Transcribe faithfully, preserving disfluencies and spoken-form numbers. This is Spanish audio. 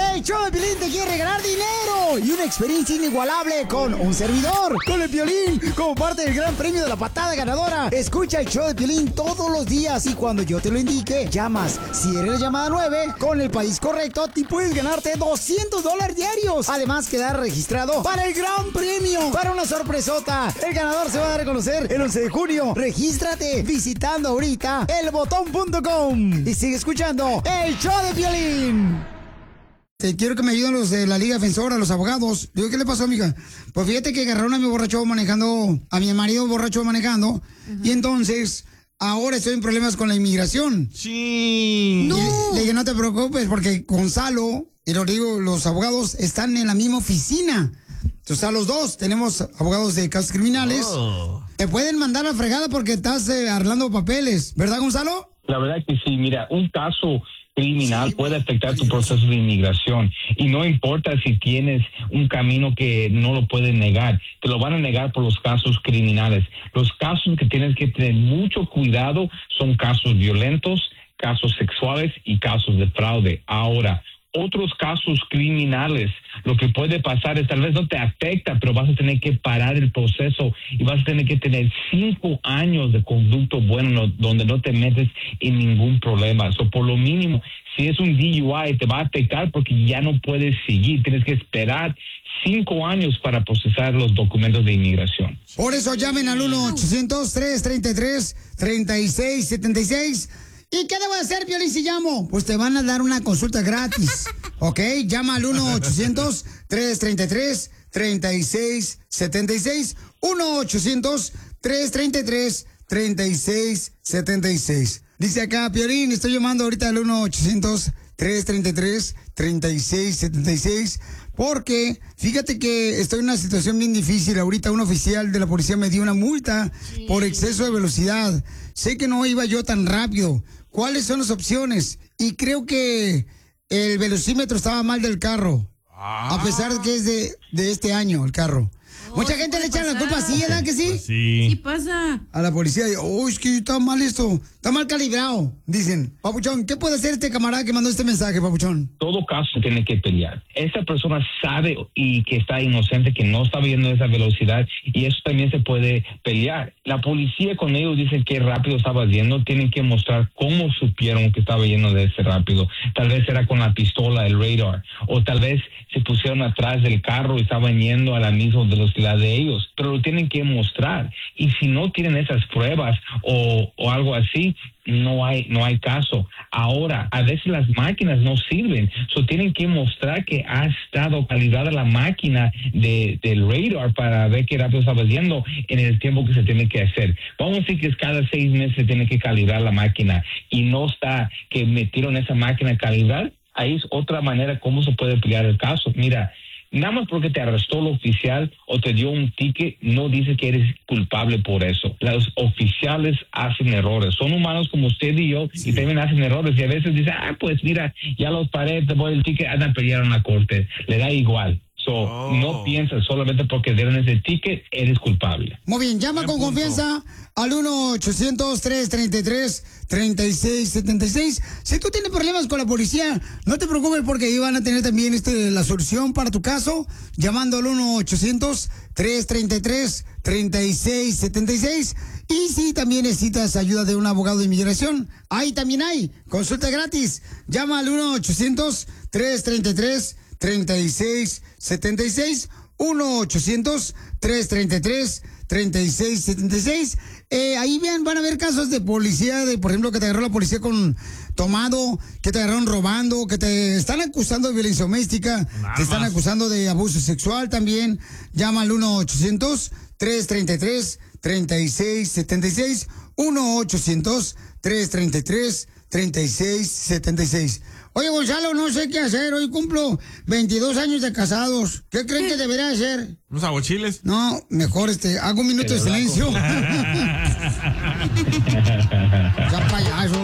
El show de Piolín te quiere regalar dinero y una experiencia inigualable con un servidor, con el Piolín, como parte del gran premio de la patada ganadora. Escucha el show de Piolín todos los días y cuando yo te lo indique, llamas. Si eres la llamada nueve, con el país correcto, te puedes ganarte doscientos dólares diarios. Además, quedar registrado para el gran premio, para una sorpresota. El ganador se va a dar a conocer el once de junio. Regístrate visitando ahorita el botón punto com y sigue escuchando el show de Piolín. Te quiero que me ayuden los de la Liga Defensora, los abogados. Digo, ¿qué le pasó, amiga? Pues fíjate que agarraron a mi borracho manejando, a mi marido borracho manejando, uh-huh. Y entonces, ahora estoy en problemas con la inmigración. Sí. ¡No! Y le dije, no te preocupes, porque Gonzalo, y lo digo, los abogados están en la misma oficina. Entonces, a los dos tenemos abogados de casos criminales. Oh. Te pueden mandar a fregada porque estás eh, arreglando papeles, ¿verdad, Gonzalo? La verdad que sí, mira, un caso criminal sí, puede afectar tu proceso de inmigración y no importa si tienes un camino que no lo pueden negar, te lo van a negar por los casos criminales. Los casos que tienes que tener mucho cuidado son casos violentos, casos sexuales y casos de fraude. Ahora, otros casos criminales, lo que puede pasar es tal vez no te afecta, pero vas a tener que parar el proceso y vas a tener que tener cinco años de conducto bueno no, donde no te metes en ningún problema. O so, por lo mínimo, si es un D U I, te va a afectar porque ya no puedes seguir. Tienes que esperar cinco años para procesar los documentos de inmigración. Por eso llamen al uno ochocientos, trescientos treinta y tres, treinta y seis setenta y seis. ¿Y qué debo hacer, Piolín, si llamo? Pues te van a dar una consulta gratis, ¿ok? Llama al uno ochocientos, trescientos treinta y tres, treinta y seis setenta y seis. uno ochocientos, trescientos treinta y tres, treinta y seis setenta y seis. Dice acá, Piolín, estoy llamando ahorita al uno ochocientos, trescientos treinta y tres, treinta y seis setenta y seis. Porque fíjate que estoy en una situación bien difícil. Ahorita un oficial de la policía me dio una multa sí. por exceso de velocidad. Sé que no iba yo tan rápido. ¿Cuáles son las opciones? Y creo que el velocímetro estaba mal del carro. Ah. A pesar de que es de, de este año el carro. Oh, Mucha gente le echa la culpa así, ¿verdad que sí? Pues sí. Sí pasa. A la policía, oh, es que está mal esto, está mal calibrado. Dicen, Papuchón, ¿qué puede hacer este camarada que mandó este mensaje, Papuchón? Todo caso tiene que pelear. Esa persona sabe y que está inocente, que no está viendo esa velocidad y eso también se puede pelear. La policía con ellos dicen que rápido estaba yendo, tienen que mostrar cómo supieron que estaba yendo de ese rápido. Tal vez era con la pistola, el radar, o tal vez se pusieron atrás del carro y estaban yendo a la misma velocidad de ellos, pero lo tienen que mostrar. Y si no tienen esas pruebas o, o algo así, no hay no hay caso. Ahora, a veces las máquinas no sirven, so tienen que mostrar que ha estado calibrada la máquina de, del radar para ver qué rápido estaba yendo en el tiempo que se tiene que hacer. Vamos a decir que es cada seis meses se tiene que calibrar la máquina y no está que metieron esa máquina a calibrar. Ahí es otra manera cómo se puede pelear el caso. Mira, nada más porque te arrestó el oficial o te dio un ticket, no dice que eres culpable por eso. Los oficiales hacen errores. Son humanos como usted y yo sí. y también hacen errores. Y a veces dicen, ah, pues mira, ya los paré, te voy el ticket, andan a pelear en la corte. Le da igual. So, oh. No piensas solamente porque dieron ese ticket, eres culpable. Muy bien, llama con confianza al uno ochocientos, trescientos treinta y tres, treinta y seis setenta y seis. Si tú tienes problemas con la policía, no te preocupes porque ahí van a tener también este, la solución para tu caso, llamando al uno ochocientos, trescientos treinta y tres, treinta y seis setenta y seis. Y si también necesitas ayuda de un abogado de inmigración, ahí también hay consulta gratis. Llama al uno ochocientos, trescientos treinta y tres, treinta y seis setenta y seis. uno ochocientos, trescientos treinta y tres, treinta y seis setenta y seis. Eh, ahí bien, van a haber casos de policía, de por ejemplo, que te agarró la policía con tomado, que te agarraron robando, que te están acusando de violencia doméstica, te están acusando de abuso sexual también. Llama al uno ochocientos, trescientos treinta y tres, treinta y seis setenta y seis. uno ochocientos, trescientos treinta y tres, treinta y seis setenta y seis. Oye, Gonzalo, no sé qué hacer. Hoy cumplo veintidós años de casados. ¿Qué creen que debería hacer? ¿Unos aguachiles? No, mejor este, hago un minuto de silencio. Ya payaso.